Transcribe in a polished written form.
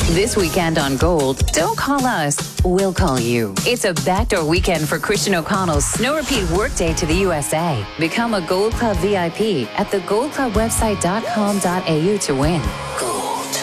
This weekend on Gold, don't call us, we'll call you. It's a backdoor weekend for Christian O'Connell's Snow Repeat Workday to the USA. Become a Gold Club VIP at thegoldclubwebsite.com.au to win.